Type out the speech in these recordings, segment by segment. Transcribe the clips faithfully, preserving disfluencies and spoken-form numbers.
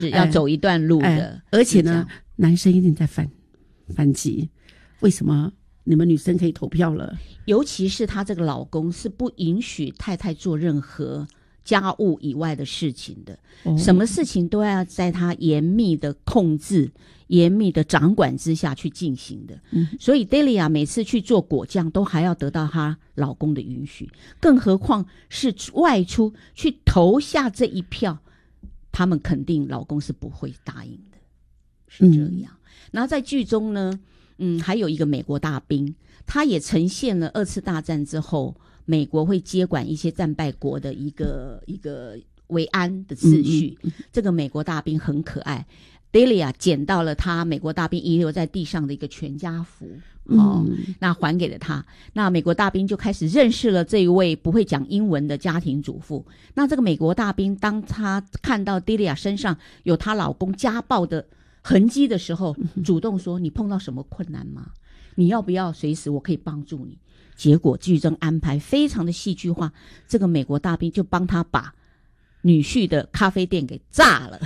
是要走一段路的。 哎、而且呢，男生一定在反反击，为什么你们女生可以投票了？ 尤其是她这个老公是不允许太太做任何家务以外的事情的，哦、什么事情都要在她严密的控制、严密的掌管之下去进行的。嗯、所以 Delia 每次去做果酱都还要得到她老公的允许，更何况是外出去投下这一票，他们肯定老公是不会答应的，是这样。嗯、然后在剧中呢，嗯，还有一个美国大兵，他也呈现了二次大战之后美国会接管一些战败国的一个一个维安的秩序。嗯嗯、这个美国大兵很可爱， Delia 捡到了他美国大兵遗留在地上的一个全家福，哦，嗯、那还给了他。那美国大兵就开始认识了这一位不会讲英文的家庭主妇。那这个美国大兵当他看到 Delia 身上有她老公家暴的痕迹的时候，主动说：“你碰到什么困难吗？你要不要随时我可以帮助你？”结果剧中安排非常的戏剧化，这个美国大兵就帮他把女婿的咖啡店给炸了。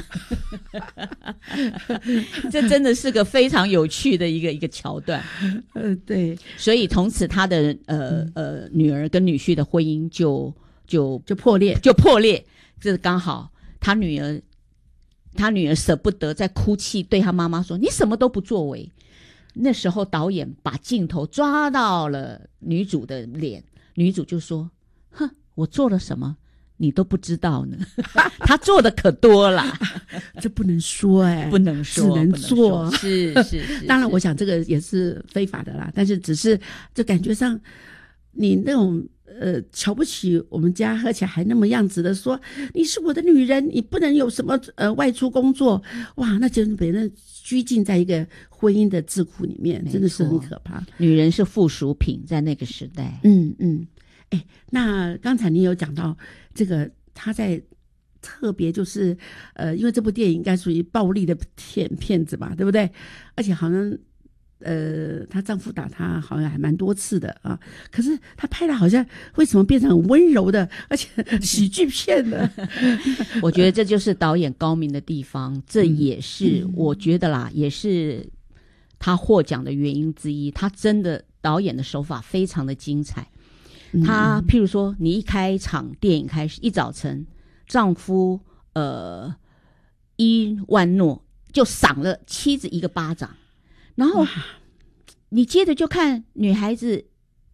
这真的是个非常有趣的一个一个桥段。 呃，对， 所以从此他的呃呃女儿跟女婿的婚姻就就就破裂， 就破裂。这刚好他女儿他女儿舍不得，在哭泣，对他妈妈说：“你什么都不作为。”那时候导演把镜头抓到了女主的脸，女主就说：“哼，我做了什么你都不知道呢。”她做的可多啦。 这不能说哎、欸， 不能说， 只能做。 是是是。 当然我想这个也是非法的啦，但是只是就感觉上你那种呃瞧不起我们家，而且还那么样子的说你是我的女人，你不能有什么呃外出工作。哇，那真别人拘禁在一个婚姻的桎梏里面，真的是很可怕。 女人是附属品，在那个时代。 嗯嗯。哎，那刚才你有讲到这个，他在特别就是呃，因为这部电影应该属于暴力的片片子嘛，对不对？而且好像呃，她丈夫打她好像还蛮多次的啊。可是她拍的好像为什么变成很温柔的，而且喜剧片呢？ 我觉得这就是导演高明的地方，这也是、嗯、我觉得啦，也是他获奖的原因之一。他真的导演的手法非常的精彩。他譬如说，你一开场电影开始，一早晨，丈夫呃伊万诺就赏了妻子一个巴掌，然后你接着就看女孩子，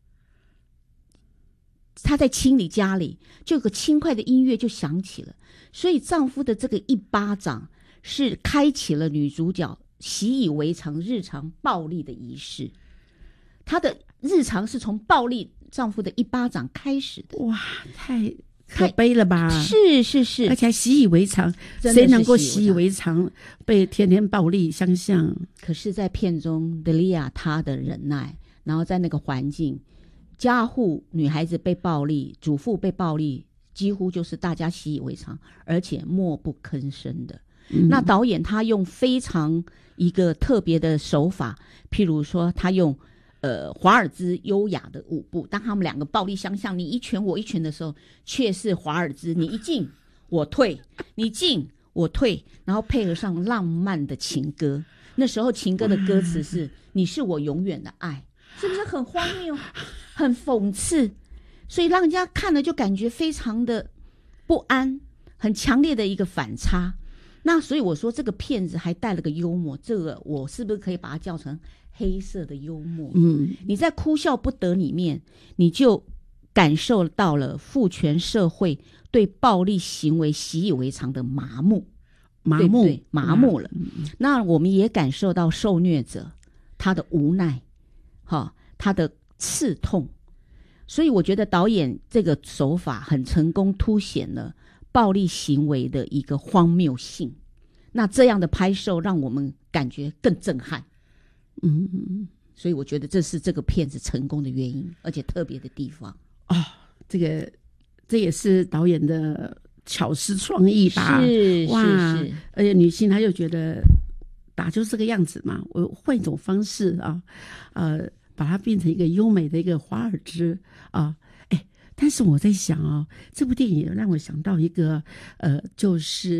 她在清理家里，就有个轻快的音乐就响起了，所以丈夫的这个一巴掌是开启了女主角习以为常日常暴力的仪式。她的日常是从暴力丈夫的一巴掌开始的。 哇，太可悲了吧？ 是是是， 而且还习以为常，谁能够习以为常被天天暴力相向？ 可是在片中德利亚她的忍耐，然后在那个环境，家户女孩子被暴力，主妇被暴力，几乎就是大家习以为常，而且默不吭声的。嗯、那导演他用非常一个特别的手法，譬如说他用呃，华尔兹优雅的舞步，当他们两个暴力相向，你一拳我一拳的时候，却是华尔兹，你一进我退，你进我退，然后配合上浪漫的情歌。那时候情歌的歌词是“你是我永远的爱”，是不是很荒谬、很讽刺？所以让人家看了就感觉非常的不安，很强烈的一个反差。那所以我说这个片子还带了个幽默，这个我是不是可以把它叫成黑色的幽默？嗯，你在哭笑不得里面，你就感受到了父权社会对暴力行为习以为常的麻木， 麻木， 对对麻木了。嗯、那我们也感受到受虐者他的无奈，哈，他的刺痛。所以我觉得导演这个手法很成功，凸显了暴力行为的一个荒谬性。那这样的拍摄让我们感觉更震撼。嗯嗯，所以我觉得这是这个片子成功的原因，而且特别的地方。 哦，这个这也是导演的巧思创意吧？ 是哇， 是是。 而且女性她就觉得打就是这个样子嘛，我换一种方式啊，呃，把它变成一个优美的一个华尔兹啊。但是我在想哦，这部电影让我想到一个呃，就是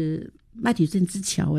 麦体森之桥